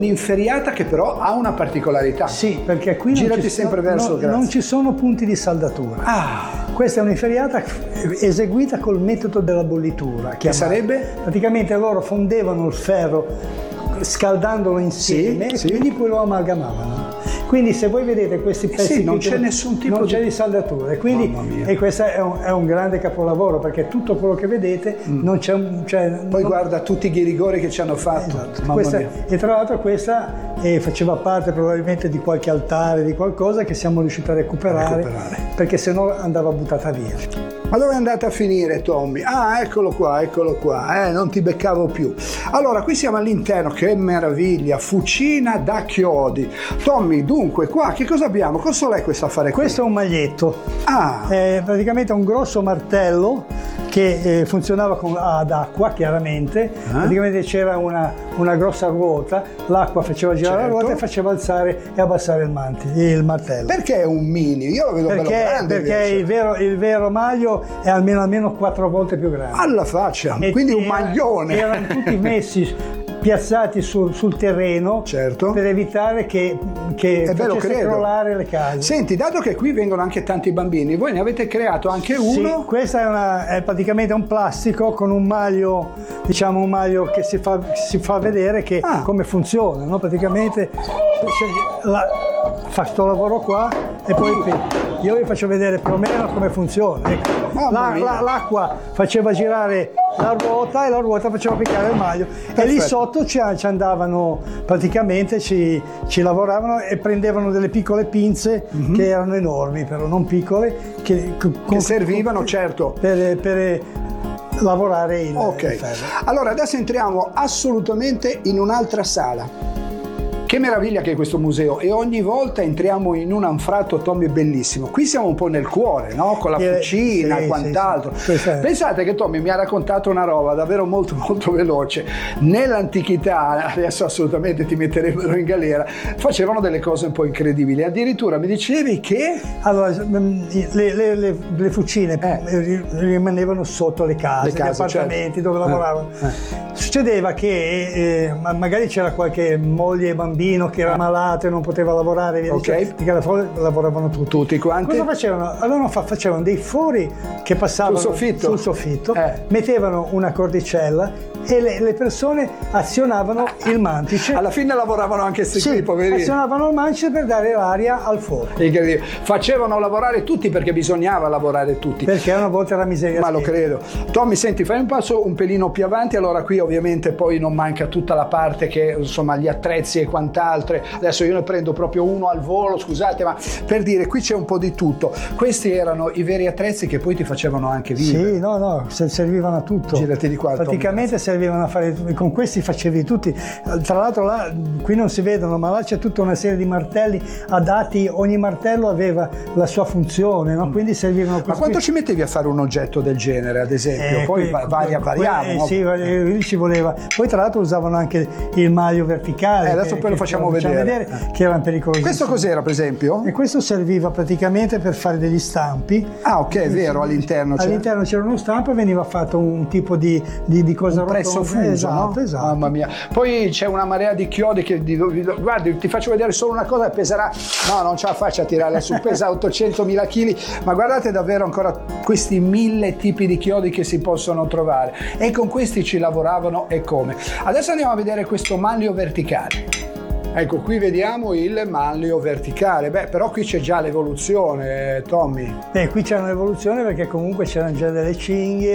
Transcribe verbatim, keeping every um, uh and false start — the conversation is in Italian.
Un'inferriata che però ha una particolarità. Sì, perché qui non girati ci, sempre no, verso, no, grazie. non ci sono punti di saldatura. Ah. Questa è un'inferriata eseguita col metodo della bollitura. Che sarebbe? Praticamente loro fondevano il ferro scaldandolo insieme, sì, e sì. quindi poi lo amalgamavano. Quindi se voi vedete questi pezzi, sì, non piccoli, c'è nessun tipo non di... c'è di saldatura, e quindi Mamma mia. e questo è un, è un grande capolavoro, perché tutto quello che vedete mm. non c'è un, cioè, poi non... guarda tutti i ghirigori che ci hanno fatto. Esatto. Questa, e tra l'altro questa eh, faceva parte probabilmente di qualche altare, di qualcosa che siamo riusciti a recuperare, a recuperare. Perché sennò andava buttata via. Ma dove è andata a finire, Tommy? Ah, eccolo qua, eccolo qua, eh, non ti beccavo più. Allora, qui siamo all'interno, che meraviglia, fucina da chiodi. Tommy, dunque, qua che cosa abbiamo? Cosa è questo affare qui? Questo è un maglietto. Ah. È praticamente un grosso martello che eh, funzionava con, ad acqua, chiaramente. Eh? Praticamente c'era una, una grossa ruota, l'acqua faceva girare certo. la ruota e faceva alzare e abbassare il, manti, il martello. Perché è un mini? Io lo vedo perché, bello grande. Perché il vero, il vero maglio è almeno, almeno quattro volte più grande. Alla faccia, e quindi un era, maglione. Erano tutti messi piazzati sul, sul terreno certo. per evitare che, che è bello, facesse credo. crollare le case. Senti, dato che qui vengono anche tanti bambini, voi ne avete creato anche uno? Sì, questo è, una, è praticamente un plastico con un maglio, diciamo un maglio che si fa, si fa vedere che ah. come funziona, no? Praticamente la, fa sto lavoro qua e poi io vi faccio vedere più o meno come funziona. Ecco. La, la, l'acqua faceva girare la ruota e la ruota faceva piccare il maglio. Perfetto. E lì sotto ci, ci andavano, praticamente ci, ci lavoravano e prendevano delle piccole pinze mm-hmm. che erano enormi, però non piccole, che, che con, servivano con, certo per, per lavorare il, ok. il ferro. Allora adesso entriamo assolutamente in un'altra sala. Che meraviglia che è questo museo, e ogni volta entriamo in un anfratto, Tommy, bellissimo. Qui siamo un po' nel cuore, no? Con la fucina e sì, quant'altro. Sì, sì. Pensate che Tommy mi ha raccontato una roba davvero molto molto veloce. Nell'antichità, adesso assolutamente ti metterebbero in galera, facevano delle cose un po' incredibili. Addirittura mi dicevi che... Allora, le, le, le, le fucine eh. rimanevano sotto le case, le case gli appartamenti certo. dove lavoravano. Eh. Eh. Succedeva che eh, magari c'era qualche moglie e bambino che era malato e non poteva lavorare, via okay. dicendo, perché lavoravano tutti. Tutti quanti? Cosa facevano? Allora facevano dei fori che passavano sul soffitto, sul soffitto eh. mettevano una cordicella e le, le persone azionavano il mantice. Alla fine lavoravano anche questi sì, poverini. Azionavano il mantice per dare l'aria al foro. Facevano lavorare tutti perché bisognava lavorare tutti. Perché una volta era miseria. Ma lo credo. Tommy, senti, fai un passo un pelino più avanti. Allora qui ovviamente poi non manca tutta la parte che insomma gli attrezzi e quant'altro. Adesso io ne prendo proprio uno al volo, scusate, ma per dire, qui c'è un po' di tutto. Questi erano i veri attrezzi che poi ti facevano anche vivere. Sì, no, no, servivano a tutto. Girati di qua. Praticamente Tommy. Servivano a fare, con questi facevi tutti. Tra l'altro là, qui non si vedono, ma là c'è tutta una serie di martelli adatti, ogni martello aveva la sua funzione, no? Quindi servivano. Ma quanto qui. Ci mettevi a fare un oggetto del genere, ad esempio? Eh, poi qui, varia, variava. Eh, no? Sì, lì ci voleva. Poi tra l'altro usavano anche il maglio verticale. Eh, adesso che, poi lo facciamo vedere. vedere eh. Che erano pericolosi. Questo cos'era, per esempio? E questo serviva praticamente per fare degli stampi. Ah, ok, è vero, all'interno c'era. All'interno c'era uno stampo e veniva fatto un tipo di, di, di cosa rotonda. Presso fuso, esatto, no? esatto. Mamma mia. Poi c'è una marea di chiodi che di, di, guardi, ti faccio vedere solo una cosa, peserà, no, non ce la faccio a tirarla su, pesa ottocentomila chili, ma guardate davvero ancora questi mille tipi di chiodi che si possono trovare, e con questi ci lavoravano e come. Adesso andiamo a vedere questo maglio verticale. Ecco, qui vediamo il maglio verticale. Beh, però qui c'è già l'evoluzione, Tommy. Beh, qui c'è un'evoluzione perché comunque c'erano già delle cinghie.